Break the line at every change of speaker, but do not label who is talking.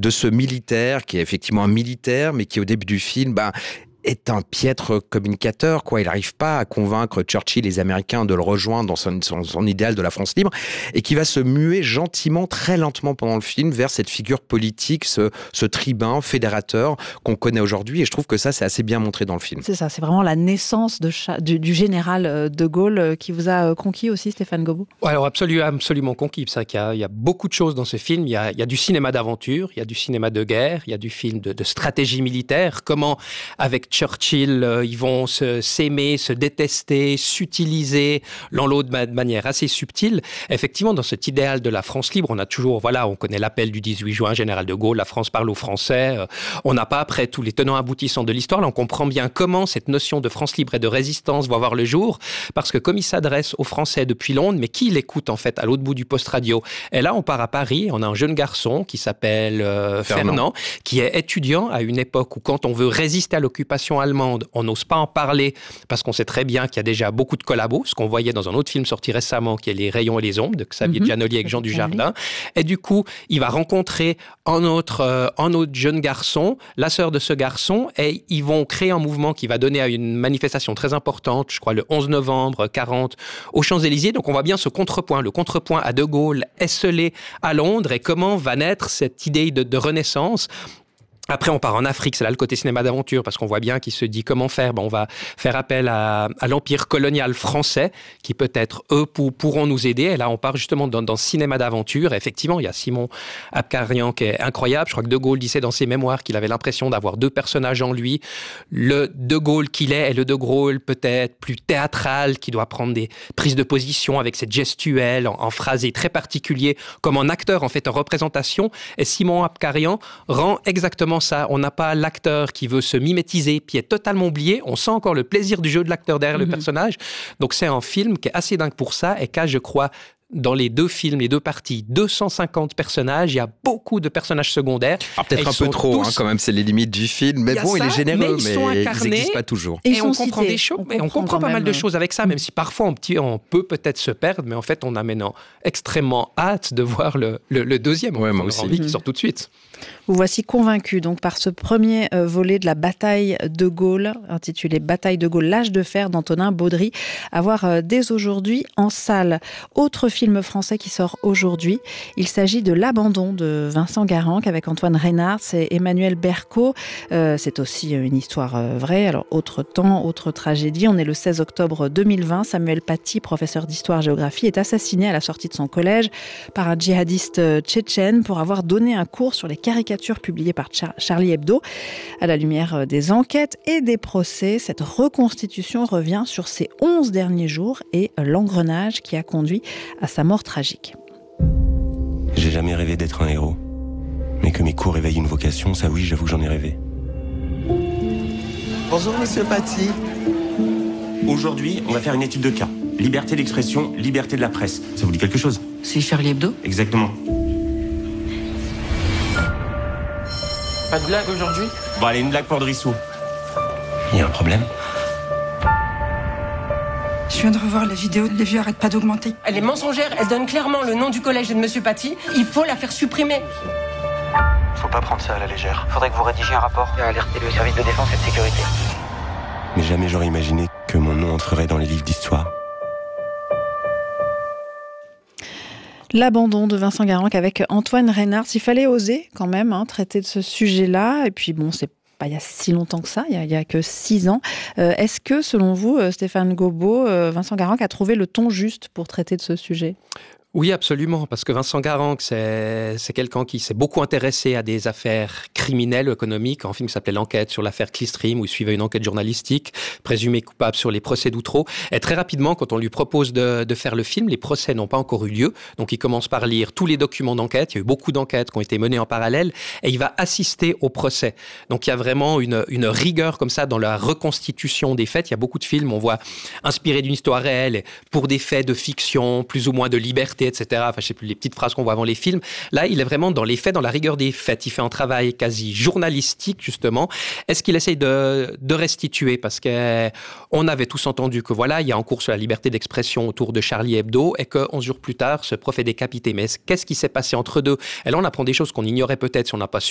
de ce militaire qui est effectivement un militaire, mais qui au début du film, est un piètre communicateur, quoi. Il n'arrive pas à convaincre Churchill et les Américains de le rejoindre dans son idéal de la France libre, et qui va se muer gentiment, très lentement pendant le film, vers cette figure politique, ce tribun fédérateur qu'on connaît aujourd'hui. Et je trouve que ça, c'est assez bien montré dans le film.
C'est ça, c'est vraiment la naissance du général de Gaulle qui vous a conquis aussi, Stéphane Gobot.
Ouais, alors absolument conquis. C'est vrai qu'il y a beaucoup de choses dans ce film. Il y a du cinéma d'aventure, il y a du cinéma de guerre, il y a du film de stratégie militaire. Comment, avec Churchill, ils vont s'aimer, se détester, s'utiliser l'un l'autre de manière assez subtile. Effectivement, dans cet idéal de la France libre, on a toujours, on connaît l'appel du 18 juin, général de Gaulle, la France parle aux Français. On n'a pas, après, tous les tenants aboutissants de l'histoire. Là, on comprend bien comment cette notion de France libre et de résistance va voir le jour, parce que comme il s'adresse aux Français depuis Londres, mais qui l'écoute en fait à l'autre bout du poste radio? Et là, on part à Paris, on a un jeune garçon qui s'appelle Fernand, qui est étudiant à une époque où, quand on veut résister à l'occupation allemande, on n'ose pas en parler parce qu'on sait très bien qu'il y a déjà beaucoup de collabos, ce qu'on voyait dans un autre film sorti récemment qui est Les rayons et les ombres de Xavier Giannoli avec Jean Dujardin. Et du coup, il va rencontrer un autre jeune garçon, la sœur de ce garçon, et ils vont créer un mouvement qui va donner à une manifestation très importante, je crois le 11 novembre 40 aux Champs-Élysées. Donc on voit bien ce contrepoint, le contrepoint à De Gaulle esselé à Londres, et comment va naître cette idée de renaissance. Après, on part en Afrique, c'est là le côté cinéma d'aventure, parce qu'on voit bien qu'il se dit comment faire. On va faire appel à l'empire colonial français, qui peut-être, eux, pourront nous aider. Et là, on part justement dans le cinéma d'aventure. Et effectivement, il y a Simon Abkarian qui est incroyable. Je crois que De Gaulle disait dans ses mémoires qu'il avait l'impression d'avoir deux personnages en lui. Le De Gaulle qu'il est, et le De Gaulle peut-être plus théâtral, qui doit prendre des prises de position avec cette gestuelle, en phrasé très particulier, comme un acteur, en fait, en représentation. Et Simon Abkarian rend exactement ça. On n'a pas l'acteur qui veut se mimétiser puis est totalement oublié. On sent encore le plaisir du jeu de l'acteur derrière le personnage. Donc c'est un film qui est assez dingue pour ça, et qu'a, je crois, dans les deux films, les deux parties, 250 personnages. Il y a beaucoup de personnages secondaires.
Peut-être un peu trop, quand même, c'est les limites du film. Mais bon, il est généreux, mais ils n'existent pas toujours.
Et
on comprend des choses, on comprend pas mal de choses avec ça, même si parfois on peut peut-être se perdre, mais en fait, on a maintenant extrêmement hâte de voir le deuxième.
Ouais, moi aussi.
Envie qui sort tout de suite.
Vous voici convaincu donc par ce premier volet de la bataille de Gaulle, intitulé Bataille de Gaulle, l'âge de fer d'Antonin Baudry, à voir dès aujourd'hui en salle. Autre film français qui sort aujourd'hui, il s'agit de L'Abandon de Vincent Garranc avec Antoine Reynard et Emmanuel Berco. C'est aussi une histoire vraie. Alors, autre temps, autre tragédie. On est le 16 octobre 2020. Samuel Paty, professeur d'histoire-géographie, est assassiné à la sortie de son collège par un djihadiste tchétchène pour avoir donné un cours sur les caricatures publiées par Charlie Hebdo. À la lumière des enquêtes et des procès, cette reconstitution revient sur ces 11 derniers jours et l'engrenage qui a conduit à sa mort tragique.
J'ai jamais rêvé d'être un héros. Mais que mes cours éveillent une vocation, ça oui, j'avoue que j'en ai rêvé.
Bonjour monsieur Paty.
Aujourd'hui, on va faire une étude de cas. Liberté d'expression, liberté de la presse. Ça vous dit quelque chose?
C'est Charlie Hebdo?
Exactement.
Pas de blague aujourd'hui?
Bon, allez, une blague pour Drissou. Il y a un problème?
Je viens de revoir la vidéo, les vues arrêtent pas d'augmenter.
Elle est mensongère, elle donne clairement le nom du collège et de monsieur Paty. Il faut la faire supprimer.
Faut pas prendre ça à la légère. Faudrait que vous rédigiez un rapport et alerter le service de défense et de sécurité.
Mais jamais j'aurais imaginé que mon nom entrerait dans les livres d'histoire.
L'abandon de Vincent Garranc avec Antoine Reynard. Il fallait oser quand même traiter de ce sujet-là. Et puis bon, c'est pas il y a si longtemps que ça, il y a que 6 ans. Est-ce que, selon vous, Stéphane Gobot, Vincent Garranc a trouvé le ton juste pour traiter de ce sujet ?
Oui, absolument, parce que Vincent Garranc, c'est quelqu'un qui s'est beaucoup intéressé à des affaires criminelles ou économiques. Un film qui s'appelait L'Enquête sur l'affaire Clearstream, où il suivait une enquête journalistique, présumé coupable sur les procès d'Outreau. Et très rapidement, quand on lui propose de faire le film, les procès n'ont pas encore eu lieu. Donc il commence par lire tous les documents d'enquête. Il y a eu beaucoup d'enquêtes qui ont été menées en parallèle, et il va assister au procès. Donc il y a vraiment une rigueur comme ça dans la reconstitution des faits. Il y a beaucoup de films, on voit, inspirés d'une histoire réelle, pour des faits de fiction, plus ou moins de liberté, etc. Enfin, je sais plus les petites phrases qu'on voit avant les films. Là, il est vraiment dans les faits, dans la rigueur des faits. Il fait un travail quasi journalistique, justement. Est-ce qu'il essaye de restituer? Parce qu'on avait tous entendu que voilà, il y a un cours sur la liberté d'expression autour de Charlie Hebdo et que 11 jours plus tard, ce prof est décapité. Mais qu'est-ce qui s'est passé entre deux? Et là, on apprend des choses qu'on ignorait peut-être si on n'a pas